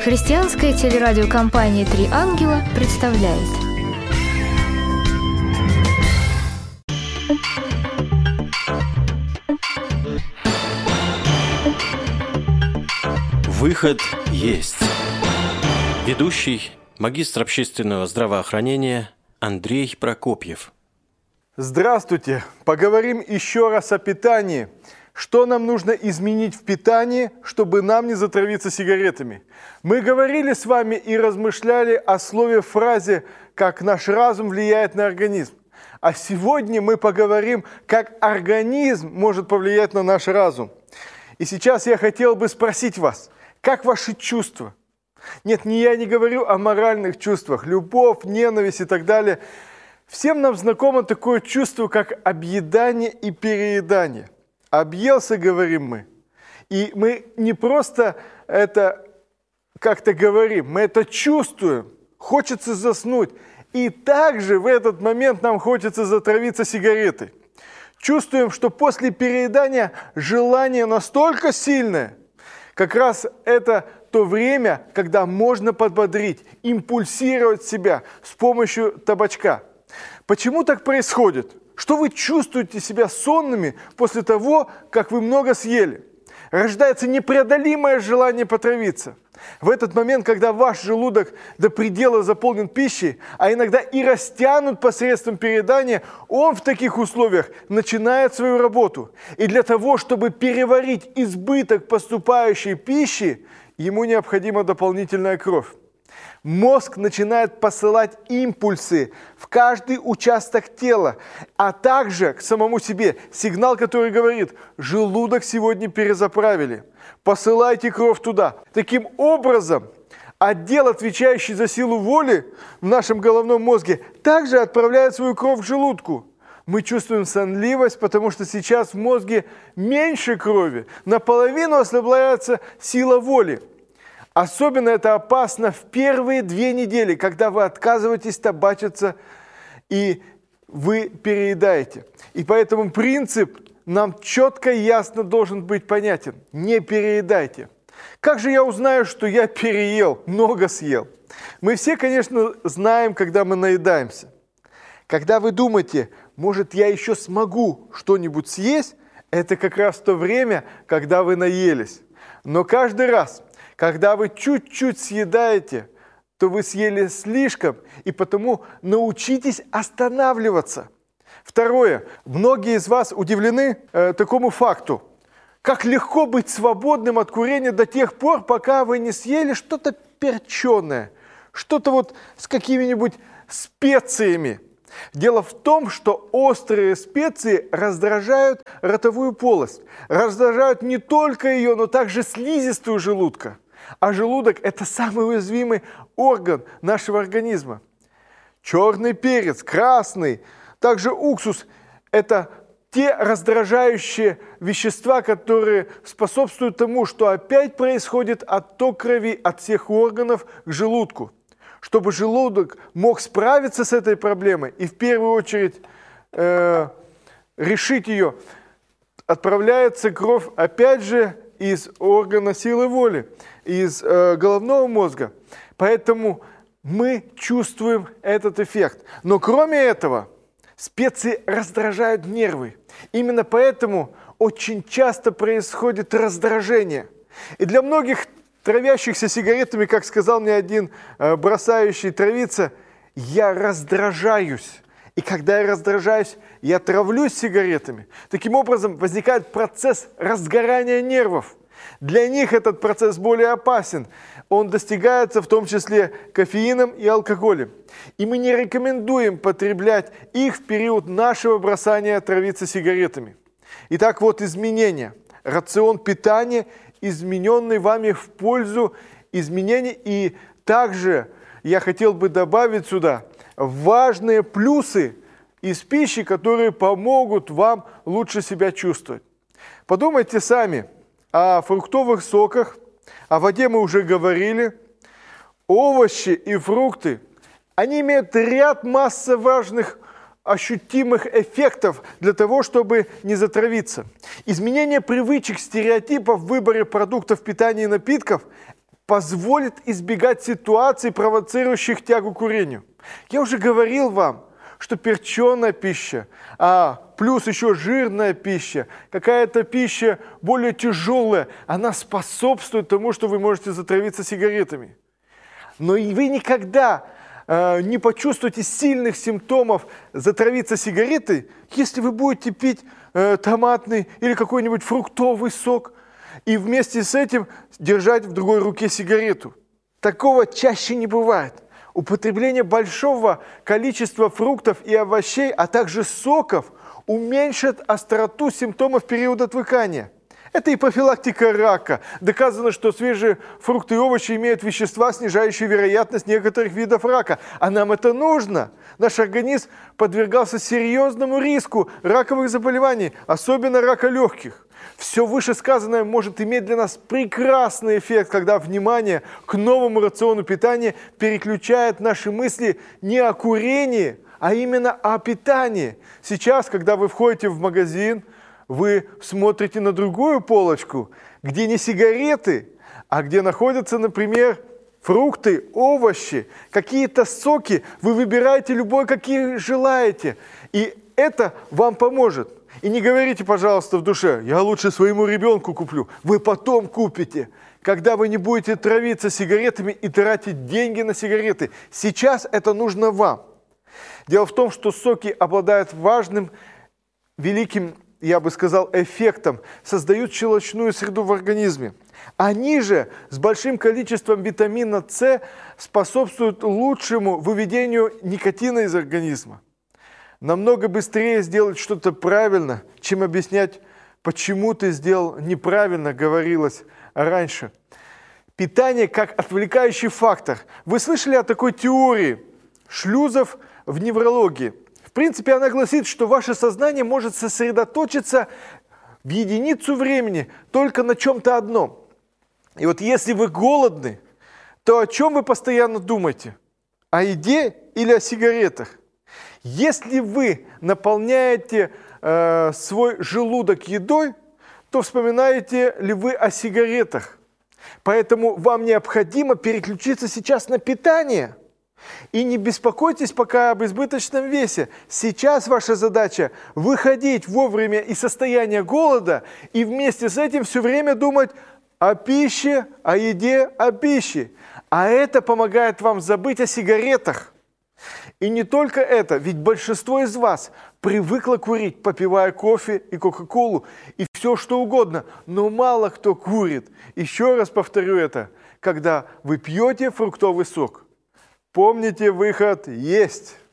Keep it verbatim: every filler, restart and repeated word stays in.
Христианская телерадиокомпания «Три ангела» представляет. Выход есть. Ведущий, магистр общественного здравоохранения Андрей Прокопьев. Здравствуйте! Поговорим еще раз о питании. Что нам нужно изменить в питании, чтобы нам не затравиться сигаретами? Мы говорили с вами и размышляли о слове, фразе, как наш разум влияет на организм. А сегодня мы поговорим, как организм может повлиять на наш разум. И сейчас я хотел бы спросить вас, как ваши чувства? Нет, не я не говорю о моральных чувствах, любовь, ненависть и так далее. Всем нам знакомо такое чувство, как объедание и переедание. Объелся, говорим мы. И мы не просто это как-то говорим, мы это чувствуем. Хочется заснуть. И также в этот момент нам хочется затравиться сигаретой. Чувствуем, что после переедания желание настолько сильное. Как раз это то время, когда можно подбодрить, импульсировать себя с помощью табачка. Почему так происходит? Что вы чувствуете себя сонными после того, как вы много съели? Рождается непреодолимое желание потравиться. В этот момент, когда ваш желудок до предела заполнен пищей, а иногда и растянут посредством переедания, он в таких условиях начинает свою работу. И для того, чтобы переварить избыток поступающей пищи, ему необходима дополнительная кровь. Мозг начинает посылать импульсы в каждый участок тела, а также к самому себе сигнал, который говорит: желудок сегодня перезаправили, посылайте кровь туда. Таким образом, отдел, отвечающий за силу воли в нашем головном мозге, также отправляет свою кровь к желудку. Мы чувствуем сонливость, потому что сейчас в мозге меньше крови, наполовину ослабляется сила воли. Особенно это опасно в первые две недели, когда вы отказываетесь табачиться и вы переедаете. И поэтому принцип нам четко и ясно должен быть понятен. Не переедайте. Как же я узнаю, что я переел, много съел? Мы все, конечно, знаем, когда мы наедаемся. Когда вы думаете, может, я еще смогу что-нибудь съесть, это как раз то время, когда вы наелись. Но каждый раз, когда вы чуть-чуть съедаете, то вы съели слишком, и потому научитесь останавливаться. Второе. Многие из вас удивлены э, такому факту. Как легко быть свободным от курения до тех пор, пока вы не съели что-то перченое, что-то вот с какими-нибудь специями. Дело в том, что острые специи раздражают ротовую полость. Раздражают не только ее, но также слизистую желудка. А желудок – это самый уязвимый орган нашего организма. Черный перец, красный, также уксус – это те раздражающие вещества, которые способствуют тому, что опять происходит отток крови от всех органов к желудку. Чтобы желудок мог справиться с этой проблемой и в первую очередь э, решить ее, отправляется кровь опять же из органа силы воли, из э, головного мозга. Поэтому мы чувствуем этот эффект. Но кроме этого, специи раздражают нервы. Именно поэтому очень часто происходит раздражение. И для многих травящихся сигаретами, как сказал мне один э, бросающий травиться, я раздражаюсь. И когда я раздражаюсь, я травлюсь сигаретами. Таким образом, возникает процесс разгорания нервов. Для них этот процесс более опасен. Он достигается в том числе кофеином и алкоголем. И мы не рекомендуем потреблять их в период нашего бросания травиться сигаретами. Итак, вот изменения. Рацион питания, измененный вами в пользу изменений. И также я хотел бы добавить сюда важные плюсы из пищи, которые помогут вам лучше себя чувствовать. Подумайте сами о фруктовых соках, о воде мы уже говорили, овощи и фрукты. Они имеют ряд массы важных ощутимых эффектов для того, чтобы не затравиться. Изменение привычек, стереотипов в выборе продуктов питания и напитков позволит избегать ситуаций, провоцирующих тягу к курению. Я уже говорил вам, что перченая пища, а плюс еще жирная пища, какая-то пища более тяжелая, она способствует тому, что вы можете затравиться сигаретами. Но и вы никогда э, не почувствуете сильных симптомов затравиться сигаретой, если вы будете пить э, томатный или какой-нибудь фруктовый сок и вместе с этим держать в другой руке сигарету. Такого чаще не бывает. Употребление большого количества фруктов и овощей, а также соков уменьшит остроту симптомов периода отвыкания. Это и профилактика рака. Доказано, что свежие фрукты и овощи имеют вещества, снижающие вероятность некоторых видов рака. А нам это нужно. Наш организм подвергался серьезному риску раковых заболеваний, особенно рака легких. Все вышесказанное может иметь для нас прекрасный эффект, когда внимание к новому рациону питания переключает наши мысли не о курении, а именно о питании. Сейчас, когда вы входите в магазин, вы смотрите на другую полочку, где не сигареты, а где находятся, например, фрукты, овощи, какие-то соки. Вы выбираете любой, какие желаете. И это вам поможет. И не говорите, пожалуйста, в душе: я лучше своему ребенку куплю. Вы потом купите, когда вы не будете травиться сигаретами и тратить деньги на сигареты. Сейчас это нужно вам. Дело в том, что соки обладают важным, великим, я бы сказал, эффектом, создают щелочную среду в организме. Они же с большим количеством витамина С способствуют лучшему выведению никотина из организма. Намного быстрее сделать что-то правильно, чем объяснять, почему ты сделал неправильно, говорилось раньше. Питание как отвлекающий фактор. Вы слышали о такой теории шлюзов в неврологии? В принципе, она гласит, что ваше сознание может сосредоточиться в единицу времени только на чем-то одном. И вот если вы голодны, то о чем вы постоянно думаете? О еде или о сигаретах? Если вы наполняете э, свой желудок едой, то вспоминаете ли вы о сигаретах? Поэтому вам необходимо переключиться сейчас на питание. И не беспокойтесь пока об избыточном весе. Сейчас ваша задача выходить вовремя из состояния голода и вместе с этим все время думать о пище, о еде, о пище. А это помогает вам забыть о сигаретах. И не только это, ведь большинство из вас привыкло курить, попивая кофе и кока-колу, и все что угодно, но мало кто курит. Еще раз повторю это, когда вы пьете фруктовый сок. Помните, выход есть.